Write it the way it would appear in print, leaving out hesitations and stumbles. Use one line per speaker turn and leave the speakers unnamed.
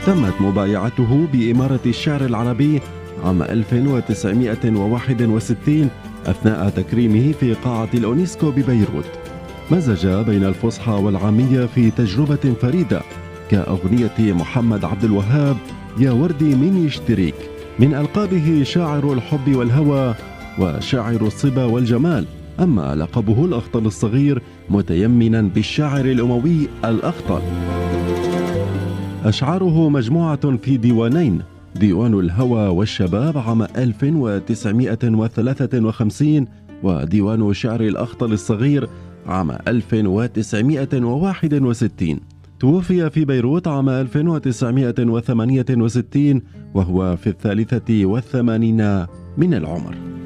تمت مبايعته بإمارة الشعر العربي عام 1961 أثناء تكريمه في قاعة الأونسكو ببيروت. مزج بين الفصحى والعامية في تجربة فريدة كأغنية محمد عبد الوهاب يا وردي مين يشتريك، من ألقابه شاعر الحب والهوى وشاعر الصبا والجمال، أما لقبه الأخطل الصغير متيمنا بالشاعر الأموي الأخطل. أشعاره مجموعة في ديوانين، ديوان الهوى والشباب عام 1953 وديوان شعر الأخطل الصغير عام 1961. توفي في بيروت عام 1968 وهو في 83 من العمر.